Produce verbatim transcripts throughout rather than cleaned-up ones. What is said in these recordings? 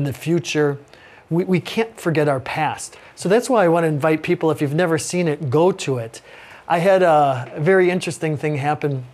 the future. We, we can't forget our past. So that's why I want to invite people, if you've never seen it, go to it. I had a very interesting thing happen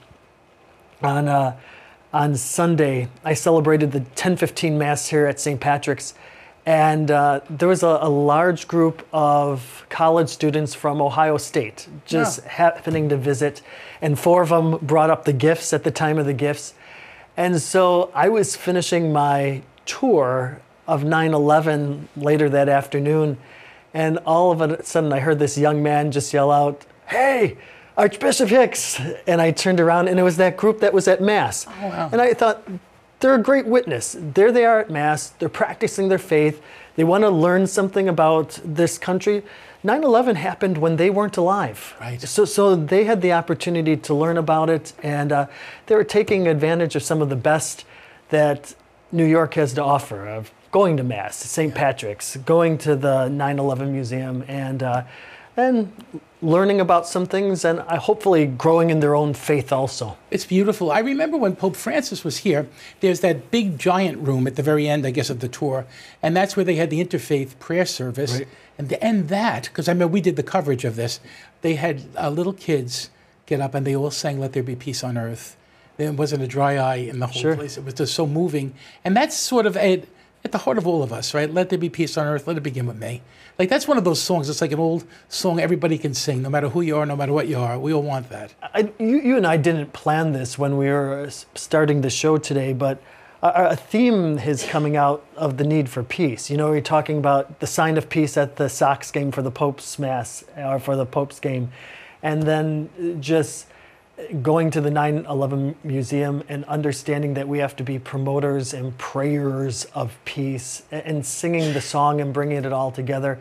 on uh, on Sunday. I celebrated the ten fifteen Mass here at Saint Patrick's, and uh, there was a, a large group of college students from Ohio State just yeah. happening to visit, and four of them brought up the gifts at the time of the gifts. And so I was finishing my tour of nine eleven later that afternoon, and all of a sudden I heard this young man just yell out, "Hey, Archbishop Hicks!" And I turned around, and it was that group that was at Mass. Oh, wow. And I thought, they're a great witness. There they are at Mass. They're practicing their faith. They want to learn something about this country. nine eleven happened when they weren't alive. Right. So, so they had the opportunity to learn about it, and uh, they were taking advantage of some of the best that New York has to offer, of going to Mass, Saint Patrick's, going to the nine eleven Museum, and uh, and learning about some things, and uh, hopefully growing in their own faith also. It's beautiful. I remember when Pope Francis was here, there's that big giant room at the very end, I guess, of the tour, and that's where they had the interfaith prayer service. Right. And to end that, because I remember we did the coverage of this, they had uh, little kids get up and they all sang "Let There Be Peace on Earth." There wasn't a dry eye in the whole Sure. place. It was just so moving. And that's sort of a, at the heart of all of us, right? Let there be peace on earth. Let it begin with me. Like, that's one of those songs. It's like an old song everybody can sing, no matter who you are, no matter what you are. We all want that. I, you, you and I didn't plan this when we were starting the show today, but a, a theme is coming out of the need for peace. You know, we're talking about the sign of peace at the Sox game for the Pope's Mass, or for the Pope's game, and then just going to the nine eleven Museum and understanding that we have to be promoters and prayers of peace, and singing the song and bringing it all together.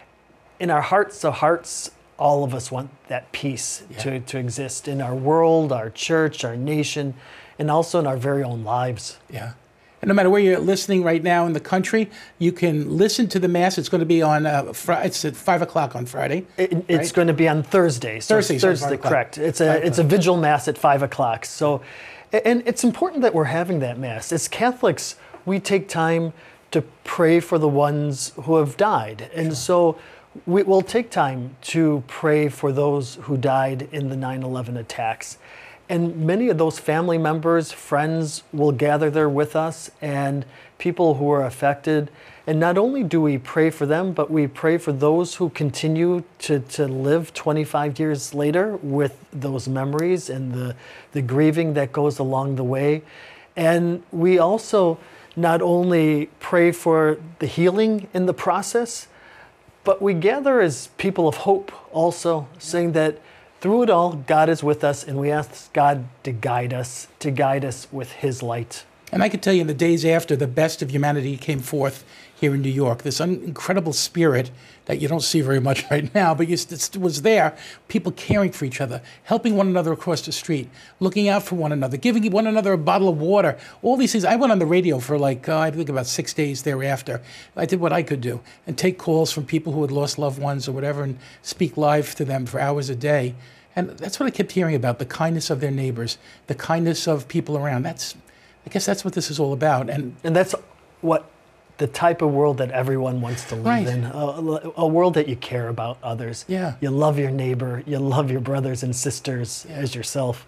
In our hearts of hearts, all of us want that peace yeah. to, to exist in our world, our church, our nation, and also in our very own lives. Yeah. And no matter where you're listening right now in the country, you can listen to the Mass. It's going to be on, uh, fr- it's at five o'clock on Friday. It, right? It's going to be on Thursday. So Thursday, Thursday, correct. It's a, it's a vigil Mass at five o'clock. So, and it's important that we're having that Mass. As Catholics, we take time to pray for the ones who have died. And sure. so we will take time to pray for those who died in the nine eleven attacks. And many of those family members, friends will gather there with us, and people who are affected. And not only do we pray for them, but we pray for those who continue to, to live twenty-five years later with those memories and the, the grieving that goes along the way. And we also not only pray for the healing in the process, but we gather as people of hope also, saying that through it all, God is with us, and we ask God to guide us, to guide us with His light. And I can tell you, in the days after, the best of humanity came forth here in New York. This un- incredible spirit that you don't see very much right now, but you, it was there. People caring for each other, helping one another across the street, looking out for one another, giving one another a bottle of water. All these things. I went on the radio for like, uh, I think about six days thereafter. I did what I could do and take calls from people who had lost loved ones or whatever and speak live to them for hours a day. And that's what I kept hearing about, the kindness of their neighbors, the kindness of people around. That's, I guess that's what this is all about. And and that's what the type of world that everyone wants to live right. in, a, a world that you care about others. Yeah. You love your neighbor, you love your brothers and sisters yeah. as yourself.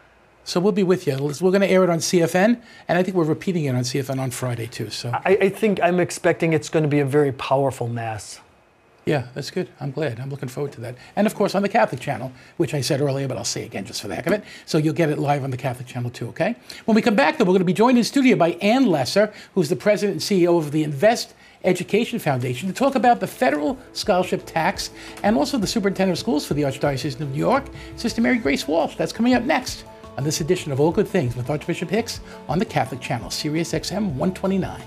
So we'll be with you. We're going to air it on C F N, and I think we're repeating it on C F N on Friday too. So I, I think I'm expecting it's going to be a very powerful Mass. Yeah, that's good. I'm glad. I'm looking forward to that. And of course on the Catholic channel, which I said earlier, but I'll say again just for the heck of it. So you'll get it live on the Catholic channel too, okay? When we come back, though, we're going to be joined in studio by Ann Lesser, who's the president and C E O of the Invest Education Foundation, to talk about the federal scholarship tax and also the superintendent of schools for the Archdiocese of New York, Sister Mary Grace Walsh. That's coming up next on this edition of All Good Things with Archbishop Hicks on the Catholic channel, Sirius X M one twenty-nine.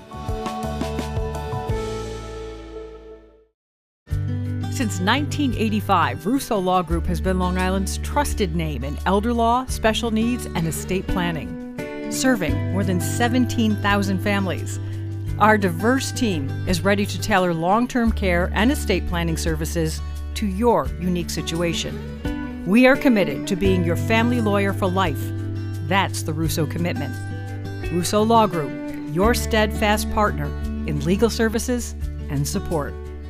Since nineteen eighty-five, Russo Law Group has been Long Island's trusted name in elder law, special needs, and estate planning, serving more than seventeen thousand families. Our diverse team is ready to tailor long-term care and estate planning services to your unique situation. We are committed to being your family lawyer for life. That's the Russo commitment. Russo Law Group, your steadfast partner in legal services and support.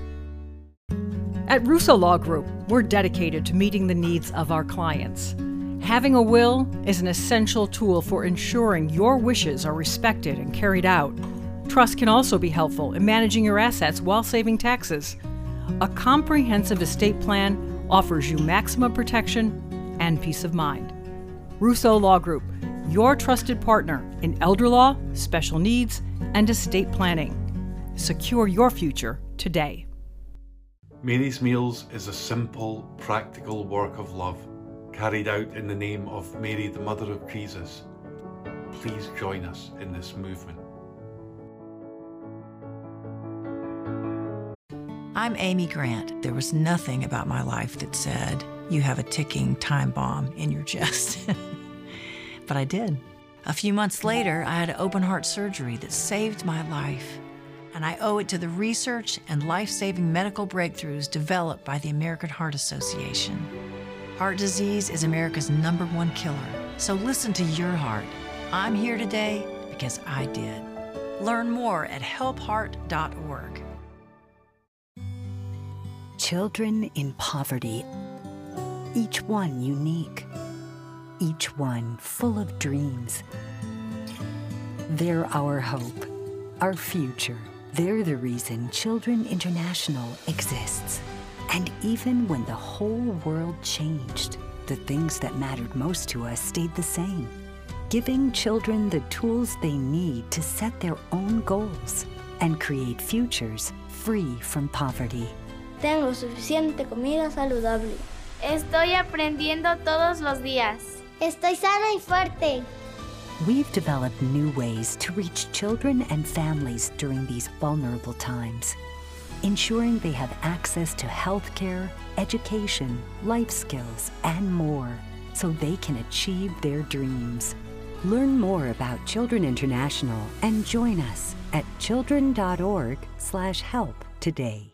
At Russo Law Group, we're dedicated to meeting the needs of our clients. Having a will is an essential tool for ensuring your wishes are respected and carried out. Trust can also be helpful in managing your assets while saving taxes. A comprehensive estate plan offers you maximum protection and peace of mind. Russo Law Group, your trusted partner in elder law, special needs, and estate planning. Secure your future today. Mary's Meals is a simple, practical work of love, carried out in the name of Mary, the Mother of Jesus. Please join us in this movement. I'm Amy Grant. There was nothing about my life that said, you have a ticking time bomb in your chest. But I did. A few months later, I had open heart surgery that saved my life. And I owe it to the research and life-saving medical breakthroughs developed by the American Heart Association. Heart disease is America's number one killer. So listen to your heart. I'm here today because I did. Learn more at help heart dot org. Children in poverty, each one unique, each one full of dreams. They're our hope, our future. They're the reason Children International exists. And even when the whole world changed, the things that mattered most to us stayed the same, giving children the tools they need to set their own goals and create futures free from poverty. Tengo suficiente comida saludable. Estoy aprendiendo todos los días. Estoy sana y fuerte. We've developed new ways to reach children and families during these vulnerable times, ensuring they have access to health care, education, life skills, and more, so they can achieve their dreams. Learn more about Children International and join us at children dot org slash help today.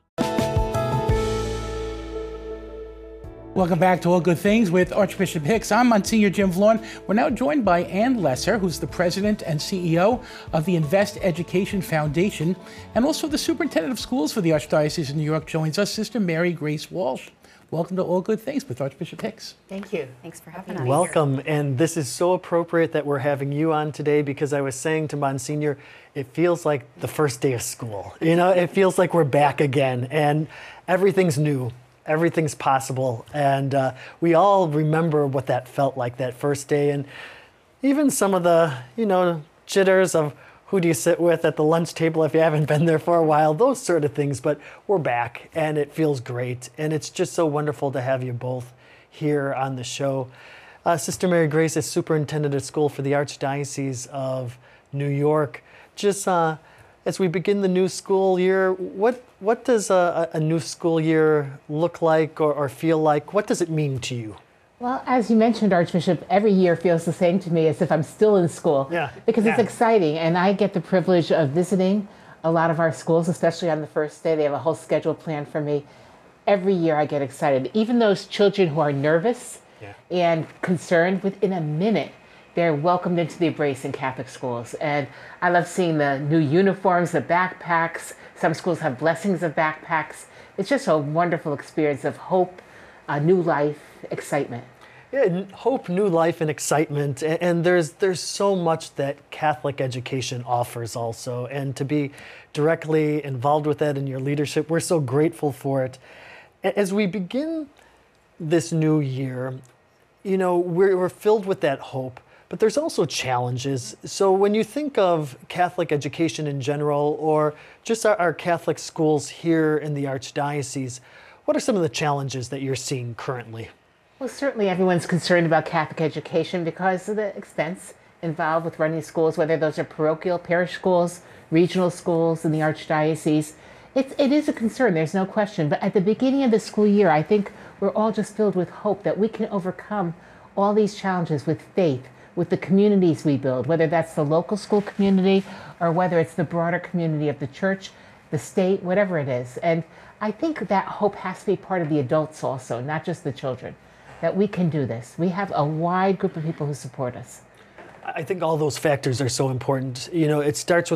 Welcome back to All Good Things with Archbishop Hicks. I'm Monsignor Jim Vaughn. We're now joined by Ann Lesser, who's the president and C E O of the Invest Education Foundation, and also the superintendent of schools for the Archdiocese of New York. Joins us Sister Mary Grace Walsh. Welcome to All Good Things with Archbishop Hicks. Thank you. Thanks for having us. Welcome, and this is so appropriate that we're having you on today, because I was saying to Monsignor, it feels like the first day of school. You know, it feels like we're back again, and everything's new. Everything's possible, and uh, we all remember what that felt like that first day, and even some of the, you know, jitters of who do you sit with at the lunch table if you haven't been there for a while, those sort of things. But we're back, and it feels great, and it's just so wonderful to have you both here on the show. Uh, Sister Mary Grace is superintendent of school for the Archdiocese of New York. Just uh, as we begin the new school year, what what does a, a new school year look like or, or feel like? What does it mean to you? Well, as you mentioned, Archbishop, every year feels the same to me, as if I'm still in school. Yeah. Because yeah. it's exciting, and I get the privilege of visiting a lot of our schools, especially on the first day. They have a whole schedule planned for me. Every year I get excited. Even those children who are nervous yeah. and concerned, within a minute, they're welcomed into the embrace in Catholic schools. And I love seeing the new uniforms, the backpacks. Some schools have blessings of backpacks. It's just a wonderful experience of hope, a new life, excitement. Yeah, hope, new life, and excitement. And, and there's there's so much that Catholic education offers also. And to be directly involved with that in your leadership, we're so grateful for it. As we begin this new year, you know, we're, we're filled with that hope. But there's also challenges. So when you think of Catholic education in general, or just our, our Catholic schools here in the Archdiocese, what are some of the challenges that you're seeing currently? Well, certainly everyone's concerned about Catholic education because of the expense involved with running schools, whether those are parochial, parish schools, regional schools in the Archdiocese. It's, it is a concern, there's no question. But at the beginning of the school year, I think we're all just filled with hope that we can overcome all these challenges with faith, with the communities we build, whether that's the local school community or whether it's the broader community of the church, the state, whatever it is. And I think that hope has to be part of the adults also, not just the children, that we can do this. We have a wide group of people who support us. I think all those factors are so important. You know, it starts with